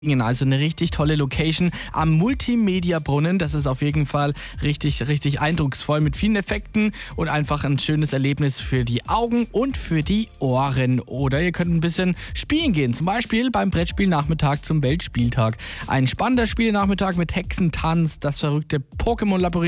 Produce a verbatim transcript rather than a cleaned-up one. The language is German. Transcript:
Also eine richtig tolle Location am Multimedia-Brunnen. Das ist auf jeden Fall richtig, richtig eindrucksvoll mit vielen Effekten und einfach ein schönes Erlebnis für die Augen und für die Ohren. Oder ihr könnt ein bisschen spielen gehen, zum Beispiel beim Brettspielnachmittag zum Weltspieltag. Ein spannender Spielnachmittag mit Hexentanz, das verrückte Pokémon-Labyrinth